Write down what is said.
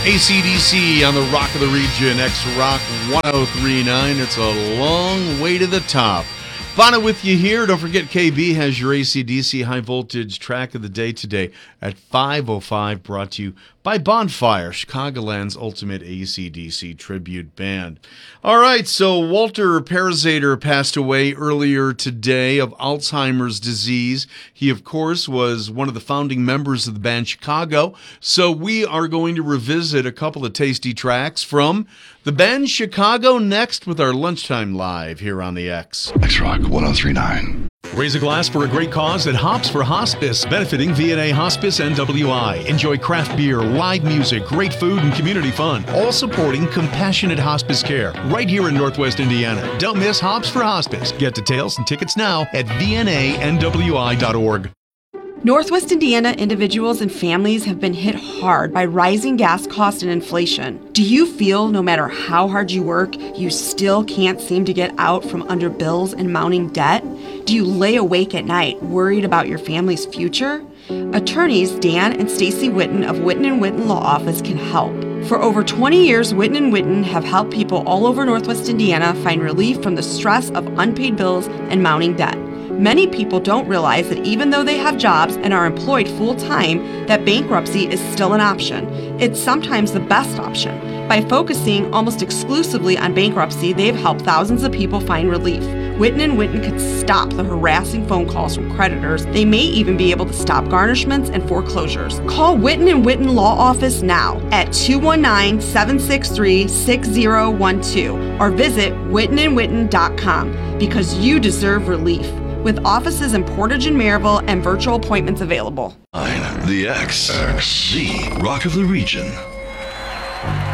AC/DC on the Rock of the Region, X-Rock 1039. It's a long way to the top. Bono with you here. Don't forget, KB has your AC/DC high voltage track of the day today at 5:05, brought to you by Bonfire, Chicagoland's ultimate AC/DC tribute band. All right, so Walter Parazater passed away earlier today of Alzheimer's disease. He, of course, was one of the founding members of the band Chicago. So we are going to revisit a couple of tasty tracks from the band Chicago next with our Lunchtime Live here on the X. X-Rock 1039. Raise a glass for a great cause at Hops for Hospice, benefiting VNA Hospice NWI. Enjoy craft beer, live music, great food, and community fun, all supporting compassionate hospice care right here in Northwest Indiana. Don't miss Hops for Hospice. Get details and tickets now at vnanwi.org. Northwest Indiana individuals and families have been hit hard by rising gas costs and inflation. Do you feel no matter how hard you work, you still can't seem to get out from under bills and mounting debt? Do you lay awake at night worried about your family's future? Attorneys Dan and Stacy Witten of Witten & Witten Law Office can help. For over 20 years, Witten & Witten have helped people all over Northwest Indiana find relief from the stress of unpaid bills and mounting debt. Many people don't realize that even though they have jobs and are employed full-time, that bankruptcy is still an option. It's sometimes the best option. By focusing almost exclusively on bankruptcy, they've helped thousands of people find relief. Witten & Witten could stop the harassing phone calls from creditors. They may even be able to stop garnishments and foreclosures. Call Witten & Witten Law Office now at 219-763-6012 or visit wittenandwitten.com because you deserve relief. With offices in Portage and Maryville and virtual appointments available. The X, the Rock of the Region.